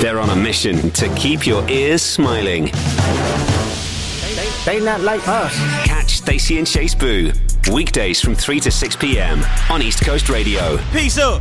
They're on a mission to keep your ears smiling. They not like us. Catch Stacey and Chase Boo weekdays from 3 to 6 p.m. on East Coast Radio. Peace up.